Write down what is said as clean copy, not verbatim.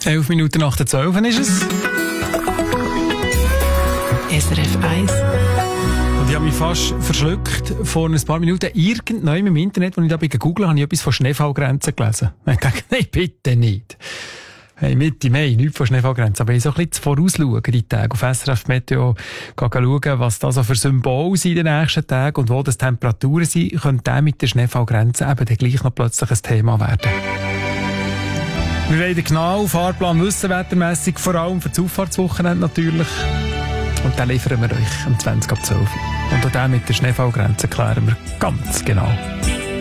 11 Minuten nach der 12 ist es. SRF 1. Und ich habe mich fast verschluckt vor ein paar Minuten. Irgendwann im Internet, als ich da bei Google habe ich etwas von Schneefallgrenzen gelesen. Ich dachte, nein, bitte nicht. Hey, Mitte Mai, nichts von Schneefallgrenzen. Aber ich so ein bisschen vorausschauen, die Tage auf SRF Meteo schauen, was da so für Symbole sind in den nächsten Tagen und wo das Temperaturen sind, könnte der mit der Schneefallgrenze eben dann gleich noch plötzlich ein Thema werden. Wir wollen den genauen Fahrplan wissen, wettermässig, vor allem für das Auffahrtswochenende natürlich. Und den liefern wir euch am 20 ab 12. Und auch den mit der Schneefallgrenze klären wir ganz genau.